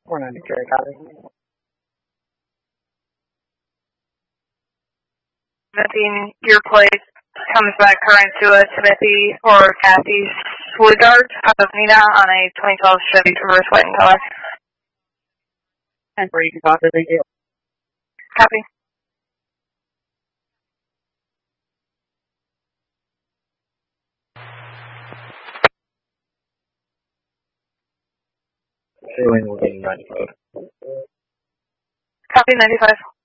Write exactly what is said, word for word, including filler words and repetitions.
four ninety-three, copy. Timothy, your place comes back current to a Timothy or Kathy Swigart out of Nina on a twenty twelve Chevy Traverse white in color. And for you can copy, thank you. Copy. Ceiling will be ninety-five. Copy ninety-five.